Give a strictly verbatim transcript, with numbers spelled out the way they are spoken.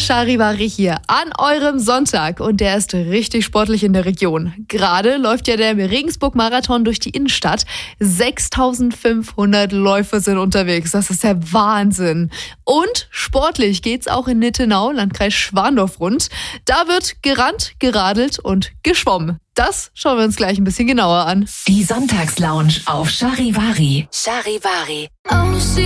Charivari hier an eurem Sonntag und der ist richtig sportlich in der Region. Gerade läuft ja der Regensburg-Marathon durch die Innenstadt. sechstausendfünfhundert Läufer sind unterwegs, das ist der Wahnsinn. Und sportlich geht's auch in Nittenau, Landkreis Schwandorf rund. Da wird gerannt, geradelt und geschwommen. Das schauen wir uns gleich ein bisschen genauer an. Die Sonntagslounge auf Charivari. Charivari. Oh,